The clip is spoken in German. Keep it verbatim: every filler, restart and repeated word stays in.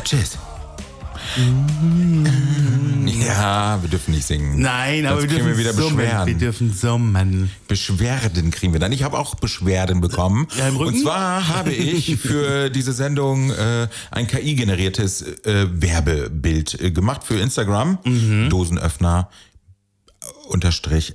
Tschüss. Ja, wir dürfen nicht singen. Nein, aber wir kriegen dürfen wir wieder summen. Beschwerden. Wir dürfen summen. Beschwerden kriegen wir dann. Ich habe auch Beschwerden bekommen. Ja, im Rücken? Und zwar habe ich für diese Sendung äh, ein K I-generiertes äh, Werbebild äh, gemacht für Instagram. Mhm. Dosenöffner unterstrich